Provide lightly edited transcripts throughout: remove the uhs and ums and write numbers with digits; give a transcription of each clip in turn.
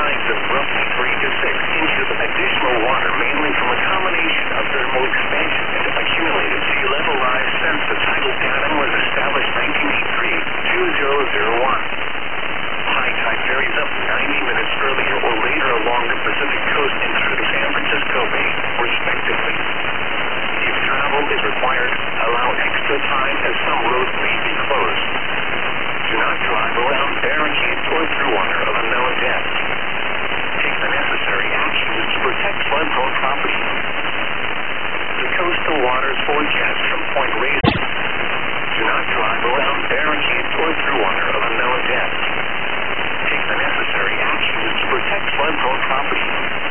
tides of roughly 3 to 6 inches of additional water, mainly from a combination of thermal expansion and accumulated sea level rise since the tidal datum was established 1983-2001. High tide varies up 90 minutes earlier or later along the Pacific coast and through the San Francisco Bay, respectively. If travel is required, allow extra time as some roads may be closed. Do not drive around barricades or through water of unknown depth. Take the necessary actions to protect flood-prone property. The coastal waters forecast from Point Reyes. Do not drive around barricades or through water of unknown depth. Take the necessary actions to protect flood-prone property.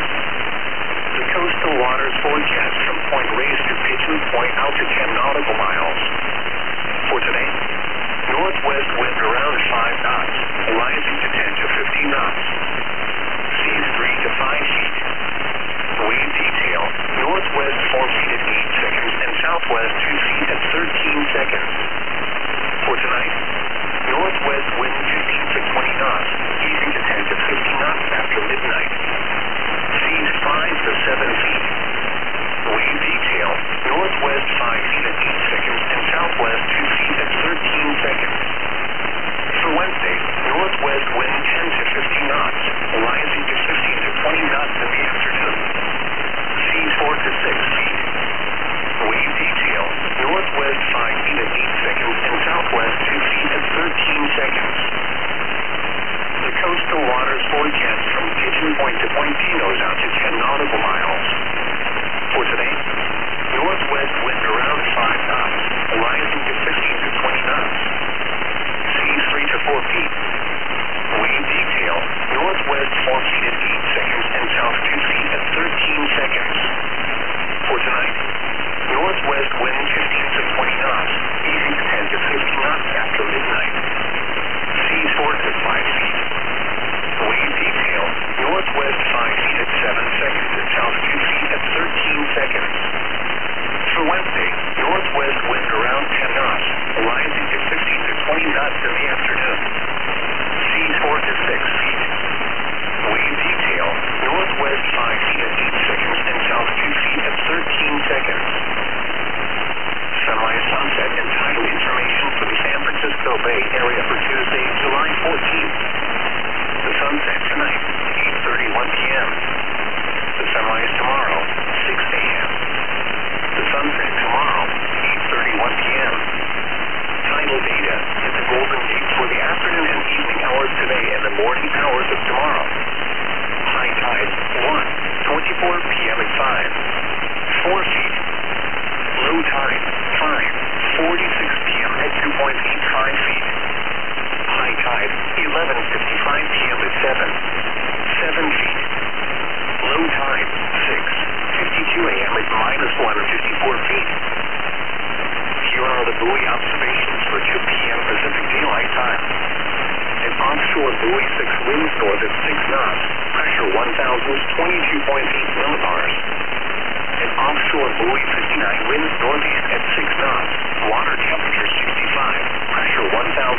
The coastal waters forecast from Point Reyes to Pigeon Point out to 10 nautical miles. For today, northwest wind around 5 knots, rising to 10 to 15 knots. Seas 3 to 5 feet. Wave detail, northwest 4 feet at 8 seconds and southwest 2 feet at 13 seconds. For tonight, northwest wind 15 to 20 knots, easing to 10 to 15 knots after midnight. Seas 5 to 7 feet. Wave detail, northwest 5 feet at 8 seconds and southwest 2 feet at 13 seconds. For Wednesday, northwest wind 10 to 15 knots, rising to 15 to 20 knots in the afternoon. Seas 4 to 6 feet. Wave detail, northwest 5 feet at 8 seconds and southwest 2 feet at 13 seconds. The coastal waters forecast from Pigeon Point to Point Pinos out to 10 nautical miles. For today, northwest wind around 5 knots, rising to 15 to 20 knots. Seas 3 to 4 feet. Wave detail, northwest 4 feet at 8 seconds and south 2 feet at 13 seconds. For tonight, northwest wind 15 to 20 knots, easing to 10 to 15 knots after midnight. Seas 4 to 5 feet. Wave detail, northwest 5 feet at 7 seconds and south 2 feet at 13 seconds. For Wednesday, northwest wind around 10 knots, rising to 15 to 20 knots in the afternoon. Seas 4 to 6 feet. Wave detail, northwest 5 feet at 8 seconds and south 2 feet at 13 seconds. Sunrise, sunset, and tidal information for the San Francisco Bay Area for Tuesday, July 14th. The sunset tonight, 8:31 p.m. The sunrise tomorrow, 6 a.m. The sunset tomorrow, 8:31 p.m. Tidal data at the Golden Gate for the afternoon and evening hours today and the morning hours of tomorrow. High tide, 1:24 p.m. at 5, 4 feet. Low tide, 5:46 p.m. at 2.85 feet. High tide, 11:55 p.m. at 7 feet. Low tide, 6:52 a.m. at -154 feet. Here are the buoy observations for 2 p.m. Pacific Daylight Time. An offshore buoy 6 winds north at 6 knots, pressure 1,022.8 millibars. An offshore buoy 59 winds northeast at 6 knots, water temperature 65, pressure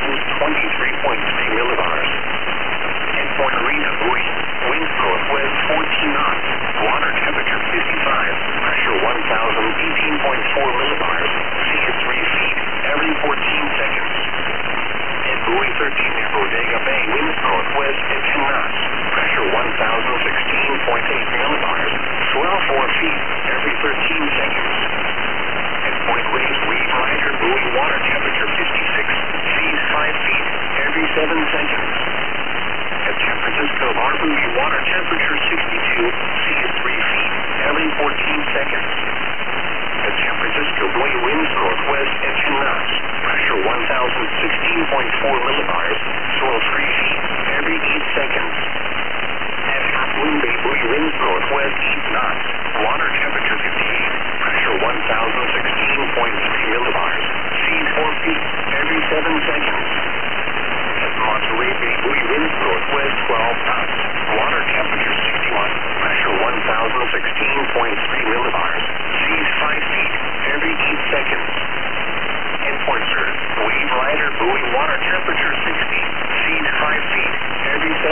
1,023.3 millibars. And Point Rita buoy, winds northwest 14 knots, water temperature 55, pressure 1,018.4 millibars, sea at 3 feet, every 14 seconds. And buoy 13 near Bodega Bay, winds northwest at 10 knots, pressure 1,016.8 millibars, swell 4 feet, every 13 seconds. At Point Reyes, Wave Rider buoy, water temperature 56, seas 5 feet, every 7 seconds. At San Francisco Bar buoy, water temperature 62, seas 3 feet, every 14 seconds. At San Francisco buoy, winds northwest at 10 knots, pressure 1,016.4 millibars, swell 3 feet, every 8 seconds. At Half Moon Bay buoy, winds northwest 8 knots, water temperature 58, pressure 1,016.8